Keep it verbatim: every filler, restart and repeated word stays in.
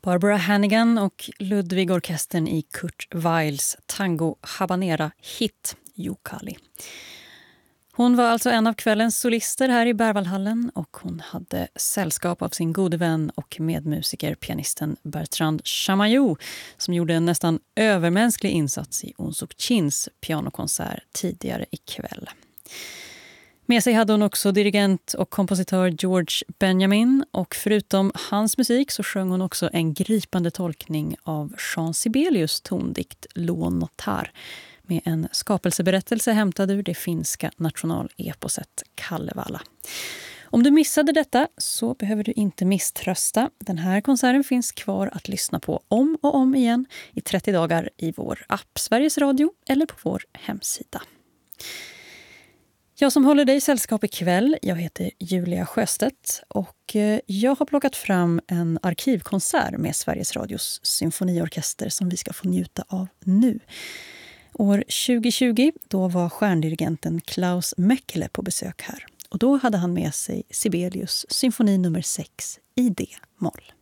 Barbara Hannigan och Ludwig-orkestern i Kurt Weils tango habanera-hit Jukali. Hon var alltså en av kvällens solister här i Berwaldhallen och hon hade sällskap av sin gode vän och medmusiker, pianisten Bertrand Chamayou, som gjorde en nästan övermänsklig insats i Unsuk Chins pianokonsert tidigare ikväll. Med sig hade hon också dirigent och kompositör George Benjamin, och förutom hans musik så sjöng hon också en gripande tolkning av Jean Sibelius tondikt Luon Notar med en skapelseberättelse hämtad ur det finska nationaleposet Kalevala. Om du missade detta så behöver du inte misströsta. Den här konserten finns kvar att lyssna på om och om igen i trettio dagar i vår app Sveriges Radio eller på vår hemsida. Jag som håller dig sällskap ikväll, jag heter Julia Sjöstedt och jag har plockat fram en arkivkonsert med Sveriges Radios symfoniorkester som vi ska få njuta av nu. År tjugo-tjugo då var stjärndirigenten Klaus Mäkelä på besök här och då hade han med sig Sibelius symfoni nummer sex i D-moll.